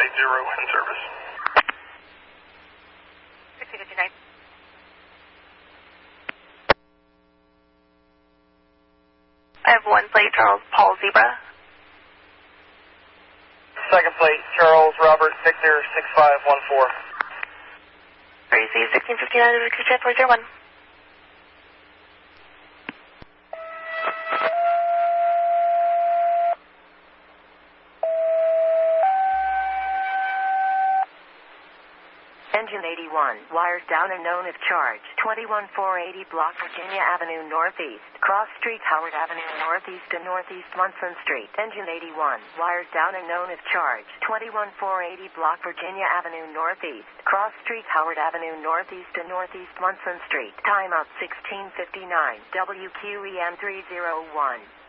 in service. 6059. I have one plate, Charles Paul Zebra. Second plate, Charles Robert Victor 6514. Receive 1659 Victor Jet 401. Engine 81, wires down and known if charged. 21480 Block Virginia Avenue Northeast. Cross Street, Howard Avenue Northeast to Northeast Munson Street. Engine 81, wires down and known if charged. 21480 Block Virginia Avenue Northeast. Cross Street, Howard Avenue Northeast to Northeast Munson Street. Timeout 1659. WQEM 301.